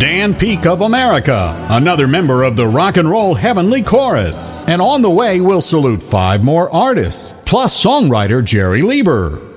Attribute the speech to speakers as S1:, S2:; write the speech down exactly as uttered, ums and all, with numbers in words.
S1: Dan Peek of America, another member of the Rock and Roll Heavenly Chorus. And on the way, we'll salute five more artists, plus songwriter Jerry Lieber.